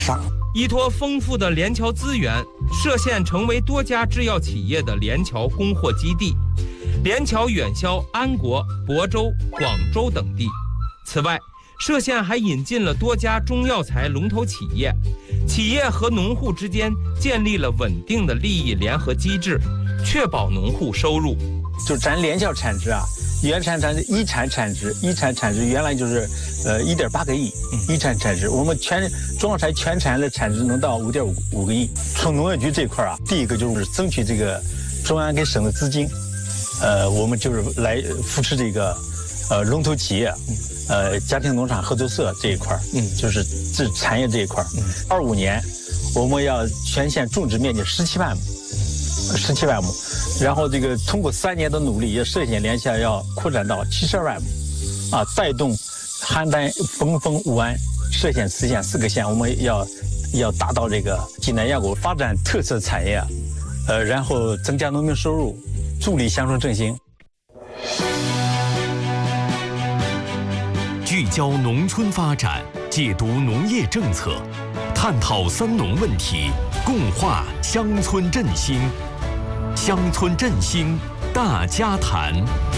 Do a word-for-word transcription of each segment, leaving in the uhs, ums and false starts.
依托丰富的联侨资源，歙县成为多家制药企业的联侨供货基地，联侨远销安国、亳州、广州等地。此外，歙县还引进了多家中药材龙头企业，企业和农户之间建立了稳定的利益联合机制，确保农户收入。 就咱联侨产值啊，原产产一产产值，一产产值原来就是呃一点八个亿，一产产值，我们全中药材全产的产值能到五点五五个亿。从农业局这块啊，第一个就是争取这个中央给省的资金，呃，我们就是来扶持这个呃龙头企业，呃家庭农场合作社这一块，嗯，就是这产业这一块。嗯，二五年我们要全县种植面积十七万亩。十七万亩，然后这个通过三年的努力，也歙县联侨要扩展到七十二万亩，啊，带动邯郸、峰峰、武安、歙县、磁县四个县，我们要要达到这个济南药果发展特色产业，呃，然后增加农民收入，助力乡村振兴。 聚焦农村发展，解读农业政策，探讨三农问题，共话乡村振兴。乡村振兴大家谈。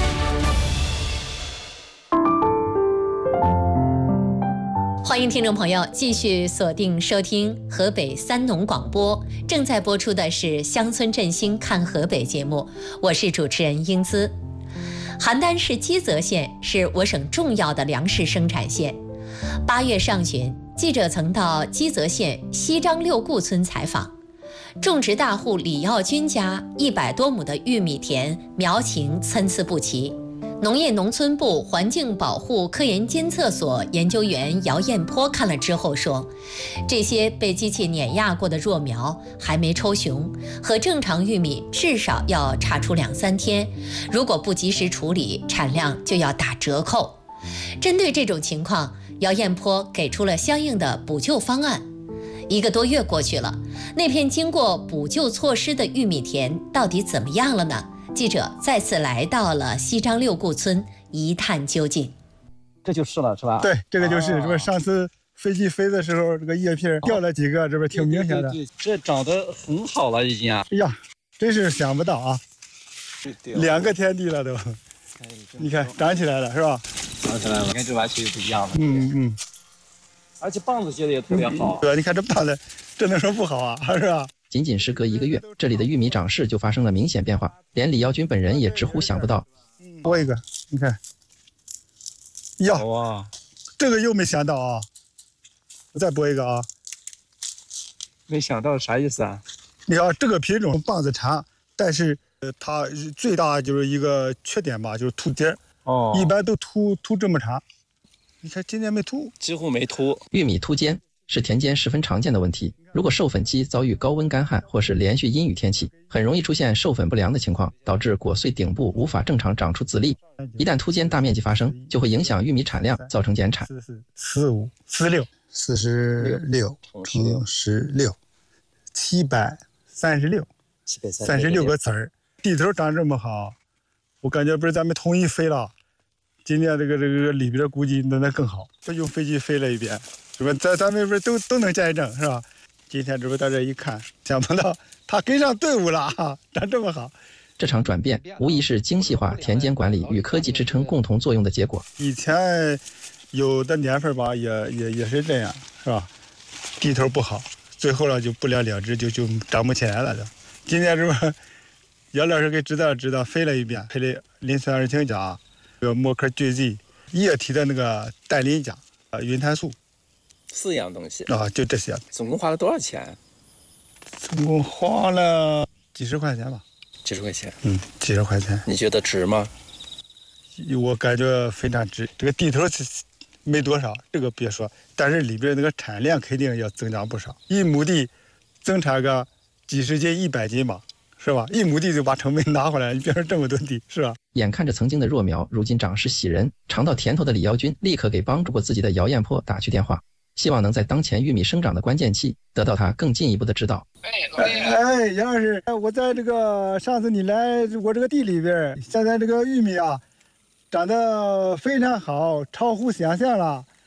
欢迎听众朋友继续锁定收听河北三农广播，正在播出的是乡村振兴看河北节目，我是主持人英姿。邯郸市基泽县是我省重要的粮食生产县。八月上旬，记者曾到基泽县西张六顾村采访，种植大户李耀军家一百多亩的玉米田苗情参差不齐。农业农村部环境保护科研监测所研究员姚彦坡看了之后说，这些被机器碾压过的弱苗还没抽雄，和正常玉米至少要差出两三天，如果不及时处理，产量就要打折扣。针对这种情况，姚彦坡给出了相应的补救方案。一个多月过去了，那片经过补救措施的玉米田到底怎么样了呢？记者再次来到了西张六顾村一探究竟。 这就是了，是吧？ 对，这个就是，这不上次飞机飞的时候，这个叶片掉了几个，这不挺明显的。 对对对，这长得很好了，已经啊。 哎呀，真是想不到啊！两个天地了都，你看长起来了，是吧？ 长起来了，跟这完全不一样的。 嗯嗯。 而且棒子结的也特别好。 对，你看这棒子，这能说不好啊，是吧？ 仅仅时隔一个月，这里的玉米长势就发生了明显变化，连李耀军本人也直呼想不到。 播一个，你看，呀， 哇， 这个又没想到啊！我再播一个啊， 没想到啥意思啊？ 你看这个品种棒子长，但是呃，它最大就是一个缺点吧，就是秃尖。哦，一般都秃秃这么长，你看今年没秃， 几乎没秃。 玉米秃尖是田间十分常见的问题，如果授粉期遭遇高温干旱或是连续阴雨天气，很容易出现授粉不良的情况，导致果穗顶部无法正常长出籽粒。一旦秃尖大面积发生，就会影响玉米产量，造成减产。 四四四五四六四十六乘十六，七百三十六，三十六个籽儿。地头长这么好，我感觉不是咱们统一飞了，今年这个这个里边估计那那更好。用飞机飞了一遍。是吧？咱咱们不是都都能见证是吧？今天这不到这一看，想不到他跟上队伍了啊，长这么好。 这场转变无疑是精细化田间管理与科技支撑共同作用的结果。 以前有的年份吧，也也也是这样，是吧？地头不好，最后呢就不了了之，就就长不起来了。今天这不，姚老师给指导指导，飞了一遍，配了磷酸二氢钾，有默克 G Z 液体的那个氮磷钾，呃，云碳素。 四样东西啊，就这些。 总共花了多少钱？ 总共花了几十块钱吧。 几十块钱？ 嗯，几十块钱。 你觉得值吗？ 我感觉非常值。这个地头没多少，这个别说，但是里边那个产量肯定要增长不少。一亩地增产个几十斤、一百斤吧，是吧？一亩地就把成本拿回来，你别说这么多地，是吧？ 眼看着曾经的弱苗，如今长势喜人，尝到甜头的李耀军立刻给帮助过自己的姚彦坡打去电话。希望能在当前玉米生长的关键期得到他更进一步的指导。 哎，哎，杨老师，我在这个上次你来我这个地里边，现在这个玉米啊，长得非常好，超乎想象了。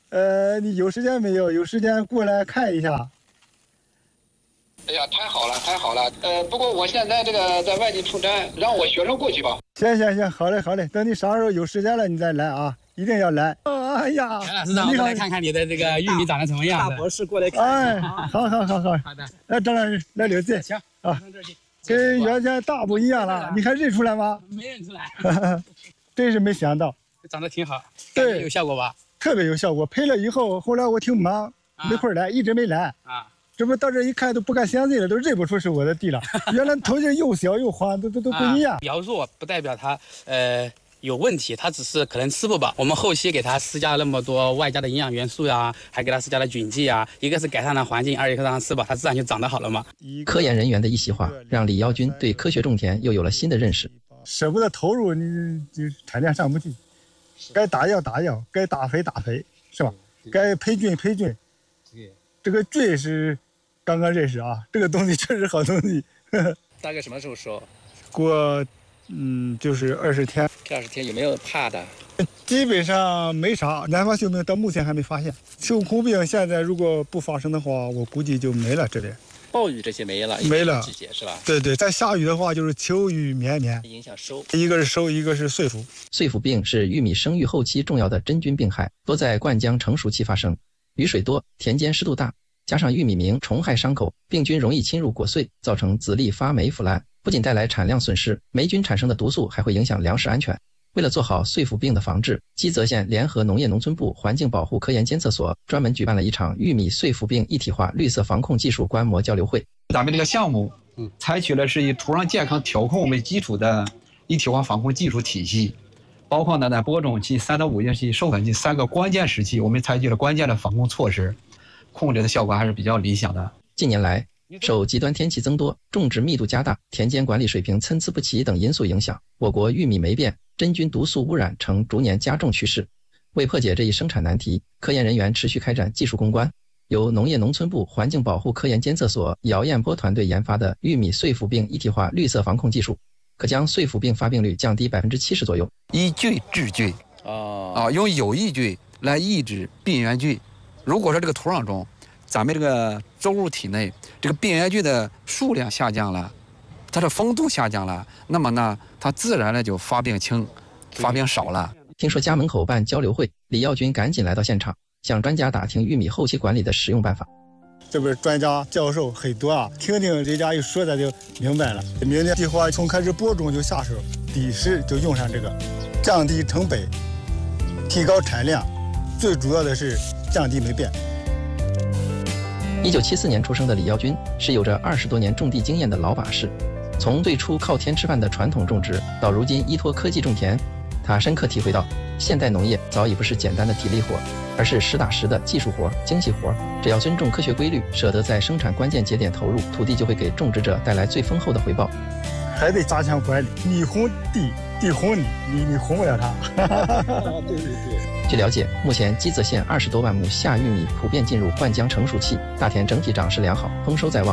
呃，你有时间没有？有时间过来看一下。 哎呀，太好了，太好了。呃，不过我现在这个在外地出差，让我学生过去吧。 行行行，好嘞好嘞，等你啥时候有时间了，你再来啊，一定要来。哦，哎呀， 陈老师，让我来看看你的这个玉米长得怎么样。大博士过来看。 哎，好好好好。好的。来，张老师，来留字。 行啊，跟原先大不一样了，你还认出来吗？ 没认出来。 真是没想到。 长得挺好。 对， 有效果吧？ 特别有效果。配了以后，后来我挺忙，没空来，一直没来。 啊。 这不到这一看都不敢相信了，都认不出是我的地了。原来头茎又小又黄，都都都不一样。 苗弱不代表它呃有问题，它只是可能吃不饱。我们后期给它施加了那么多外加的营养元素呀，还给它施加了菌剂啊，一个是改善了环境，二一个让它吃饱，它自然就长得好了嘛。 科研人员的一席话，让李耀军对科学种田又有了新的认识。 舍不得投入，你就产量上不去。该打药打药，该打肥打肥，是吧？该培菌培菌。这个菌是。刚刚认识啊，这个东西确实好东西。 大概什么时候收？ 过，嗯，就是二十天。 这二十天有没有怕的？ 基本上没啥，南方锈病到目前还没发现。锈孔病现在如果不发生的话，我估计就没了这边。 暴雨这些没了， 没了。 季节是吧？ 对对，再下雨的话就是秋雨绵绵， 影响收。 一个是收，一个是穗腐。 穗腐病是玉米生育后期重要的真菌病害，多在灌浆成熟期发生，雨水多，田间湿度大。加上玉米螟虫害伤口，病菌容易侵入果穗，造成籽粒发霉腐烂，不仅带来产量损失，霉菌产生的毒素还会影响粮食安全。为了做好穗腐病的防治，基泽县联合农业农村部环境保护科研监测所专门举办了一场玉米穗腐病一体化绿色防控技术观摩交流会。 咱们这个项目，嗯，采取了是以土壤健康调控为基础的一体化防控技术体系，包括呢在播种期、三到五月期、授粉期三个关键时期，我们采取了关键的防控措施。控制的效果还是比较理想的。 近年来，受极端天气增多、种植密度加大、田间管理水平参差不齐等因素影响，我国玉米霉变、真菌毒素污染呈逐年加重趋势。为破解这一生产难题，科研人员持续开展技术攻关。由农业农村部环境保护科研监测所姚彦波团队研发的玉米穗腐病一体化绿色防控技术，可将穗腐病发病率降低百分之七十左右。 以菌治菌，啊啊，用有益菌来抑制病原菌。如果说这个土壤中，咱们这个作物体内这个病原菌的数量下降了，它的丰度下降了，那么呢，它自然的就发病轻，发病少了。 听说家门口办交流会，李耀军赶紧来到现场，向专家打听玉米后期管理的实用办法。 这边专家教授很多啊，听听人家一说的就明白了。明年计划从开始播种就下手，底时就用上这个，降低成本，提高产量，最主要的是降低霉变。 一九七四年出生的李耀军是有着二十多年种地经验的老把式，从最初靠天吃饭的传统种植，到如今依托科技种田，他深刻体会到，现代农业早已不是简单的体力活，而是实打实的技术活、精细活。只要尊重科学规律，舍得在生产关键节点投入，土地就会给种植者带来最丰厚的回报。 还得加强管理，你哄地，地哄你，你你哄不了它。 对对对。据了解，目前基泽县二十多万亩夏玉米普遍进入灌浆成熟期，大田整体长势良好，丰收在望。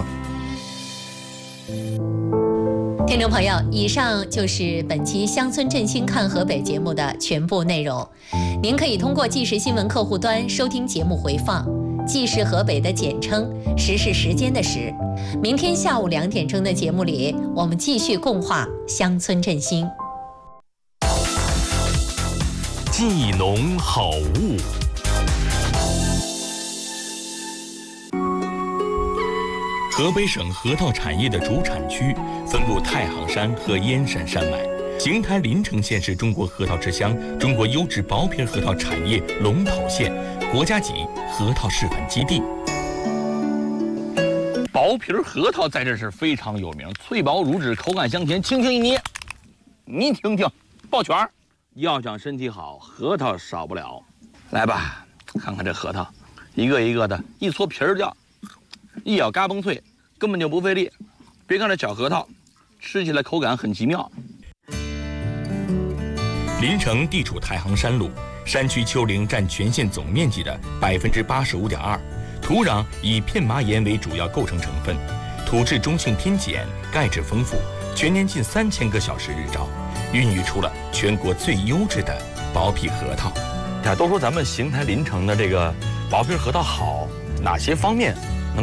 听众朋友，以上就是本期《乡村振兴看河北》节目的全部内容。您可以通过纪实新闻客户端收听节目回放。纪实河北的简称，时是时间的时。明天下午两点钟的节目里，我们继续共话乡村振兴。 技农好物。河北省核桃产业的主产区分布太行山和燕山山脉，邢台临城县是中国核桃之乡、中国优质薄皮核桃产业龙头县，国家级核桃示范基地。 薄皮核桃在这是非常有名，脆薄乳脂，口感香甜，轻轻一捏，你听听，抱拳儿。要想身体好，核桃少不了。来吧，看看这核桃，一个一个的，一搓皮儿掉，一咬嘎嘣脆，根本就不费力。别看这小核桃，吃起来口感很奇妙。 临城地处太行山路，山区丘陵占全县总面积的百分之八十五点二，土壤以片麻岩为主要构成成分，土质中性偏碱，钙质丰富，全年近三千个小时日照，孕育出了全国最优质的薄皮核桃。 呀，都说咱们邢台临城的这个薄皮核桃好，哪些方面